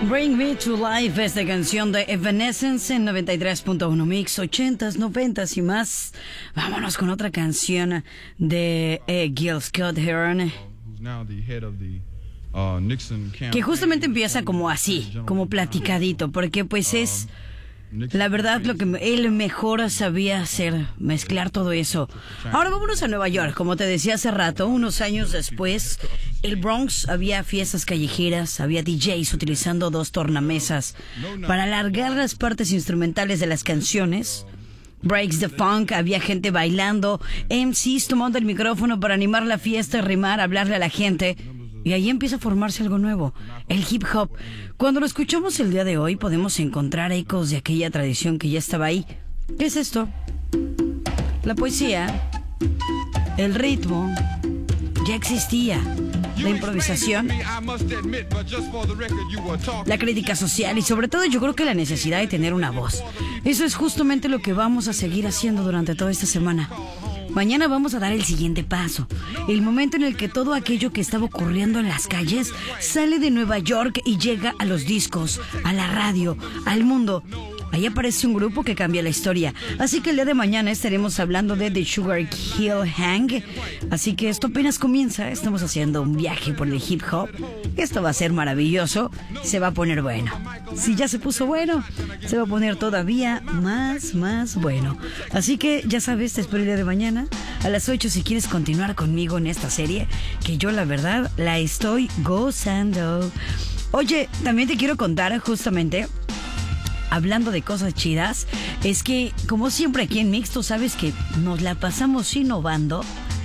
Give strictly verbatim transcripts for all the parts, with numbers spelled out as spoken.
Bring Me to Life, esta canción de Evanescence en noventa y tres punto uno Mix, ochentas, noventas y más. Vámonos con otra canción de eh, Gil Scott-Heron, que justamente empieza como así, como platicadito, porque pues es... La verdad, lo que él mejor sabía hacer, mezclar todo eso. Ahora vámonos a Nueva York. Como te decía hace rato, unos años después, el Bronx había fiestas callejeras, había D Js utilizando dos tornamesas para alargar las partes instrumentales de las canciones. Breaks the funk, había gente bailando, M Cs tomando el micrófono para animar la fiesta, rimar, hablarle a la gente. Y ahí empieza a formarse algo nuevo, el hip hop. Cuando lo escuchamos el día de hoy, podemos encontrar ecos de aquella tradición que ya estaba ahí. ¿Qué es esto? La poesía, el ritmo, ya existía. La improvisación, la crítica social y sobre todo yo creo que la necesidad de tener una voz. Eso es justamente lo que vamos a seguir haciendo durante toda esta semana. Mañana vamos a dar el siguiente paso, el momento en el que todo aquello que estaba ocurriendo en las calles sale de Nueva York y llega a los discos, a la radio, al mundo. Ahí aparece un grupo que cambia la historia. Así que el día de mañana estaremos hablando de The Sugar Hill Gang. Así que esto apenas comienza. Estamos haciendo un viaje por el hip hop. Esto va a ser maravilloso. Se va a poner bueno. Si ya se puso bueno, se va a poner todavía más, más bueno. Así que ya sabes, te espero el día de mañana a las ocho si quieres continuar conmigo en esta serie, que yo la verdad la estoy gozando. Oye, también te quiero contar justamente... Hablando de cosas chidas, es que como siempre aquí en Mix, tú sabes que nos la pasamos innovando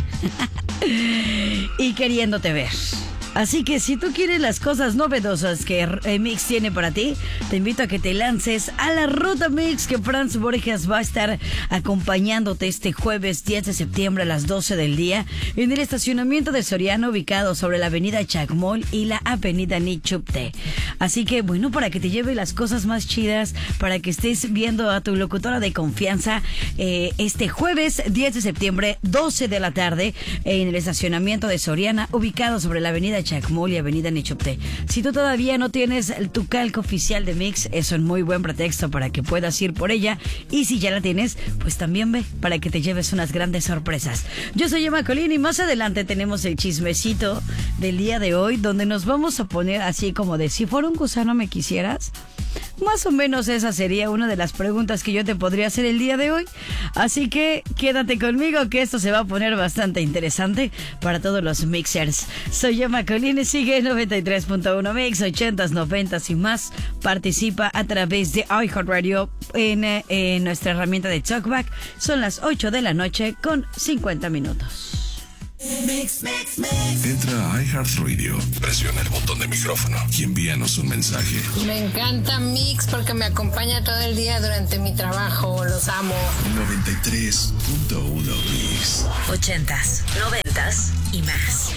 y queriéndote ver. Así que si tú quieres las cosas novedosas que eh, Mix tiene para ti, te invito a que te lances a la Ruta Mix, que Franz Borges va a estar acompañándote este jueves diez de septiembre a las doce del día en el estacionamiento de Soriana, ubicado sobre la avenida Chacmol y la avenida Nichupte. Así que bueno, para que te lleve las cosas más chidas, para que estés viendo a tu locutora de confianza eh, este jueves diez de septiembre, doce de la tarde, en el estacionamiento de Soriana, ubicado sobre la avenida Chacmol y avenida Nichupte. Si tú todavía no tienes tu calca oficial de Mix, es un muy buen pretexto para que puedas ir por ella, y si ya la tienes, pues también ve para que te lleves unas grandes sorpresas. Yo soy Emma Colín y más adelante tenemos el chismecito del día de hoy, donde nos vamos a poner así como de: si fuera un gusano me quisieras. Más o menos esa sería una de las preguntas que yo te podría hacer el día de hoy. Así que quédate conmigo, que esto se va a poner bastante interesante para todos los mixers. Soy Emma Colín y sigue noventa y tres punto uno Mix, ochentas, noventas y más. Participa a través de iHeartRadio en, en nuestra herramienta de Talkback. Son las ocho de la noche con cincuenta minutos. Mix, mix, mix. Entra a iHeartRadio, presiona el botón de micrófono y envíanos un mensaje. Me encanta Mix porque me acompaña todo el día durante mi trabajo. Los amo. noventa y tres punto uno Mix. Ochentas, noventas y más.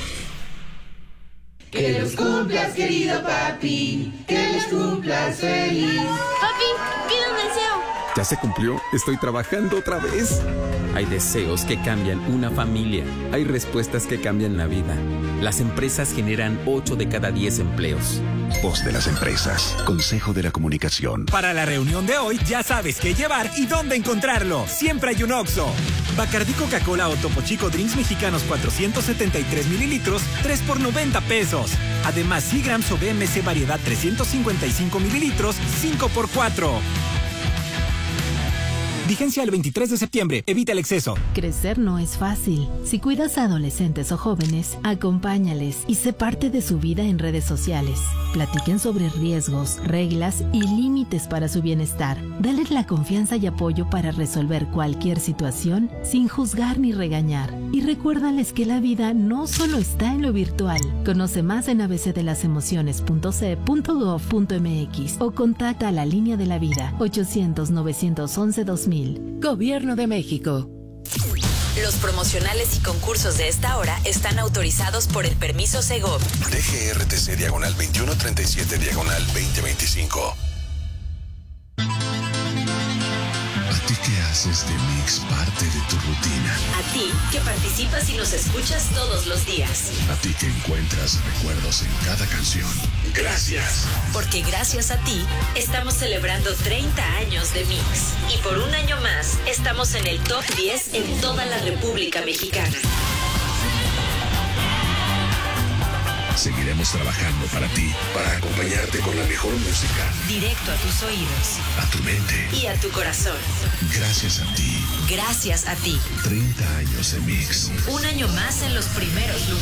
Que los cumplas, querido papi. Que los cumplas feliz. Papi, pide un deseo. ¿Ya se cumplió? Estoy trabajando otra vez. Hay deseos que cambian una familia. Hay respuestas que cambian la vida. Las empresas generan ocho de cada diez empleos. Voz de las empresas. Consejo de la Comunicación. Para la reunión de hoy ya sabes qué llevar y dónde encontrarlo. Siempre hay un Oxxo. Bacardí Coca-Cola o Topo Chico Drinks Mexicanos cuatrocientos setenta y tres mililitros, tres por noventa pesos. Además, Seagrams o B M C Variedad trescientos cincuenta y cinco mililitros, cinco por cuatro. Vigencia el veintitrés de septiembre. Evita el exceso. Crecer no es fácil. Si cuidas a adolescentes o jóvenes, acompáñales y sé parte de su vida en redes sociales. Platiquen sobre riesgos, reglas y límites para su bienestar. Dale la confianza y apoyo para resolver cualquier situación sin juzgar ni regañar. Y recuérdales que la vida no solo está en lo virtual. Conoce más en a b c de las emociones punto c e punto gov punto m x o contacta a la línea de la vida ochocientos, novecientos once, dos mil. Gobierno de México. Los promocionales y concursos de esta hora están autorizados por el permiso Segov. D G R T C diagonal veintiuno treinta y siete diagonal veinte veinticinco. ¿A ti qué Haces de Mix parte de tu rutina. A ti, que participas y nos escuchas todos los días. A ti que encuentras recuerdos en cada canción. Gracias. Porque gracias a ti, estamos celebrando treinta años de Mix. Y por un año más, estamos en el top diez en toda la República Mexicana. Seguiremos trabajando para ti, para acompañarte con la mejor música. Directo a tus oídos. A tu mente. Y a tu corazón. Gracias a ti. Gracias a ti. treinta años de Mix. Un año más en los primeros lugares.